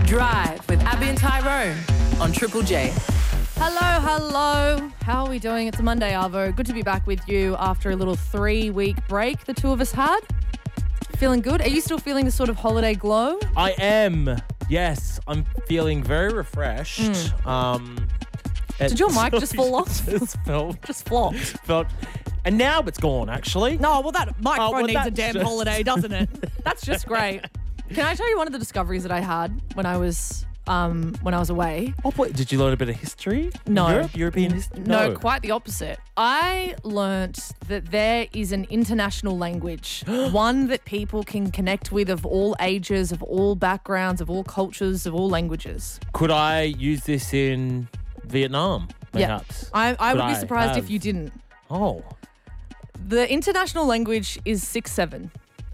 Drive with Abby and Tyrone on Triple J. Hello. How are we doing? It's a Monday, Arvo. Good to be back with you after a little 3-week break the two of us had. Feeling good? Are you still feeling the sort of holiday glow? I am. Yes, I'm feeling very refreshed. Did your mic just fall off? Just flopped. And now it's gone, actually. No, well, that microphone needs a that's damn just- holiday, doesn't it? That's just great. Can I tell you one of the discoveries that I had when I was away? Oh, wait, did you learn a bit of history? No. European history? No, quite the opposite. I learnt that there is an international language, one that people can connect with of all ages, of all backgrounds, of all cultures, of all languages. Could I use this in Vietnam, perhaps? I would be Could surprised have? if you didn't. Oh. The international language is 6-7.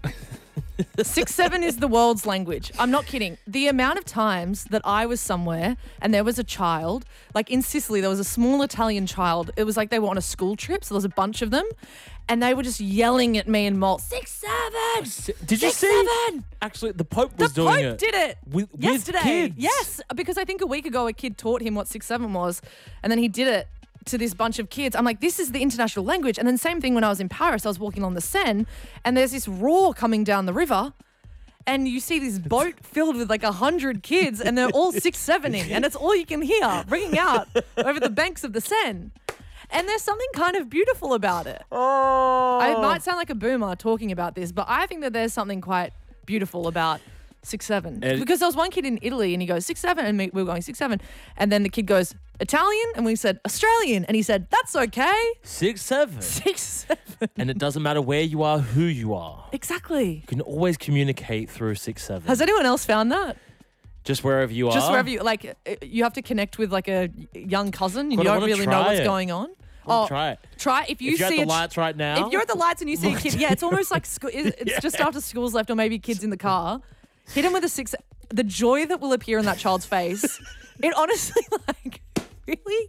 6-7 is the world's language. I'm not kidding. The amount of times that I was somewhere and there was a child, like in Sicily, there was a small Italian child. It was like they were on a school trip, so there was a bunch of them, and they were just yelling at me and Malt, 6-7! Did you 6-7! see? Actually, the Pope was doing it. The Pope did it with yesterday. kids. Yes, because I think a week ago a kid taught him what 6-7 was, and then he did it to this bunch of kids. I'm like, this is the international language. And then same thing when I was in Paris, I was walking on the Seine and there's this roar coming down the river and you see this boat filled with like 100 kids and they're all 6-7ing and it's all you can hear ringing out over the banks of the Seine. And there's something kind of beautiful about it. Oh. I might sound like a boomer talking about this, but I think that there's something quite beautiful about 6-7. Because there was one kid in Italy and he goes 6-7 and we were going 6-7 and then the kid goes Italian and we said Australian and he said that's okay. 6-7. 6-7. And it doesn't matter where you are, who you are. Exactly. You can always communicate through 6-7. Has anyone else found that? Just wherever you are? Just wherever you, like, you have to connect with like a young cousin and you God, I don't wanna really know try what's it. going on. Try it. Try if you If you're see at the lights right now. If you're at the lights and you see a kid, it's almost like it's just after school's left or maybe kids in the car. Hit him with a 6. The joy that will appear in that child's face. It honestly, like, really?